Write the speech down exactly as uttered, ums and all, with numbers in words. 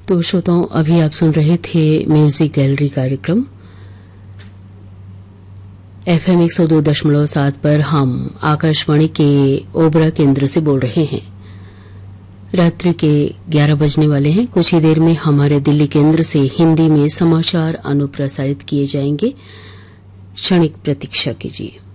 तो श्रोताओं, अभी आप सुन रहे थे म्यूजिक गैलरी कार्यक्रम एफएम एक सौ दो दशमलव सात पर। हम आकाशवाणी के ओबरा केंद्र से बोल रहे हैं। रात्रि के ग्यारह बजने वाले हैं। कुछ ही देर में हमारे दिल्ली केंद्र से हिंदी में समाचार अनुप्रसारित किए जाएंगे। क्षणिक प्रतीक्षा कीजिए।